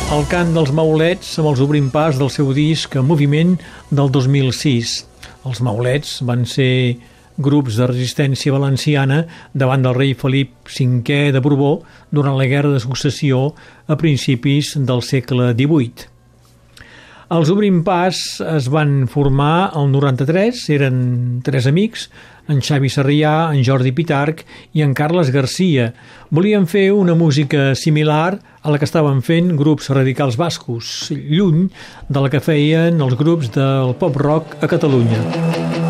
El cant dels Maulets amb els Obrim Pas del seu disc En Moviment del 2006. Els Maulets van ser grups de resistència valenciana davant del rei Felip V de Borbó durant la Guerra de Successió a principis del segle XVIII. Els Obrim Pas es van formar el 93, eren 3 amics, en Xavi Sarrià, en Jordi Pitarch i en Carles Garcia. Volien fer una música similar a la que estaven fent grups radicals bascos, lluny de la que feien els grups del pop-rock a Catalunya.